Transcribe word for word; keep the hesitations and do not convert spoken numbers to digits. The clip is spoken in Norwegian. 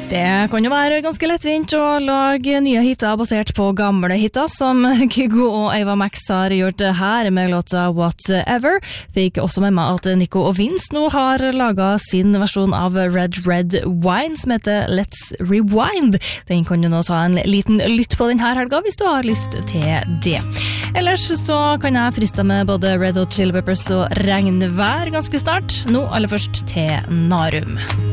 Det kan jo være ganske lettvint å lage nye hitter basert på gamle hitter, som Kygo og Ava Max har gjort her med låta Whatever. Fikk også med meg at Nico og Vince nå har laget sin versjon av Red Red Wine, som heter Let's Rewind. Den kan du nå ta en liten lytt på denne helga, hvis du har lyst til det. Ellers så kan jeg friste med både Red Hot Chili Peppers og regnvær ganske snart. Nå aller først til Narum.